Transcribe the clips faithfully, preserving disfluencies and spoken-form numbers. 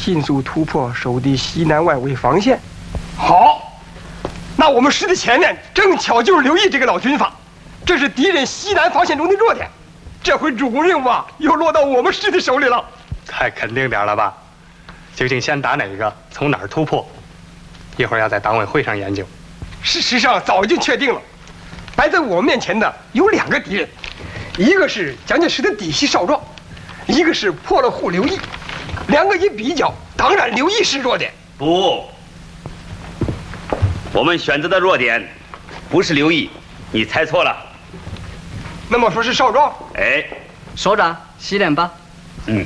迅速突破守敌西南外围防线。好，那我们师的前面正巧就是刘毅这个老军阀，这是敌人西南防线中的弱点。这回主攻任务啊，又落到我们师的手里了。 太肯定点了吧？究竟先打哪个，从哪儿突破？一会儿要在党委会上研究。 事实上早已经确定了，摆在我们面前的有两个敌人，一个是蒋介石的嫡系少壮，一个是破了户刘毅。两个一比较，当然刘毅是弱点。 不，我们选择的弱点不是刘毅，你猜错了。 那么说是少壮？ 哎， 首长洗脸吧。 嗯。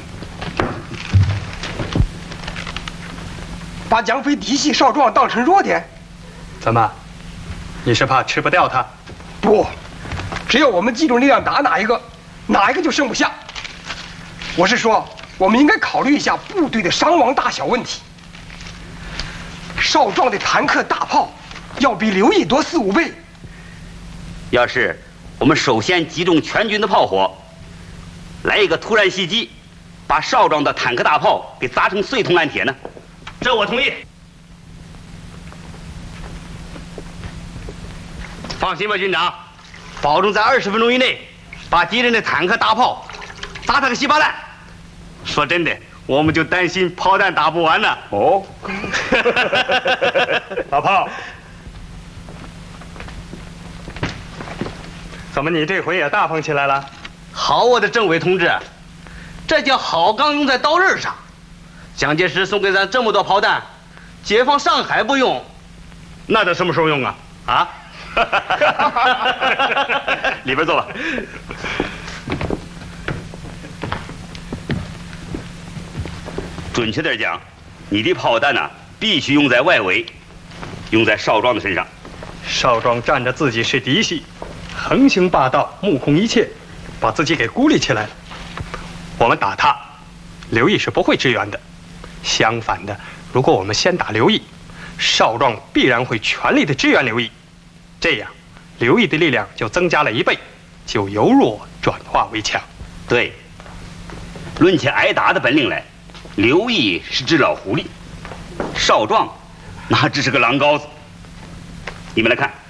把蒋匪嫡系少壮当成弱点？ 怎么？你是怕吃不掉他？ 不，只要我们集中力量打哪一个，哪一个就剩不下。我是说，我们应该考虑一下部队的伤亡大小问题。少壮的坦克大炮要比刘毅多四五倍。 要是我们首先集中全军的炮火，来一个突然袭击，把少壮的坦克大炮给砸成碎铜烂铁呢？这我同意。放心吧，军长，保证在二十分钟以内把敌人的坦克大炮砸他个稀巴烂。说真的，我们就担心炮弹打不完呢。哦， 老炮，怎么你这回也大方起来了？ 好，我的政委同志，这叫好钢用在刀刃上。蒋介石送给咱这么多炮弹，解放上海不用，那得什么时候用啊？啊？里边坐吧。准确点讲，你的炮弹呢、啊，必须用在外围，用在少壮的身上。 少壮仗着自己是嫡系，横行霸道，目空一切，把自己给孤立起来了。我们打他，刘毅是不会支援的。相反的，如果我们先打刘毅，少壮必然会全力的支援刘毅，这样刘毅的力量就增加了一倍，就由弱转化为强。 对，论起挨打的本领来，刘毅是只老狐狸，少壮那只是个狼羔子。你们来看，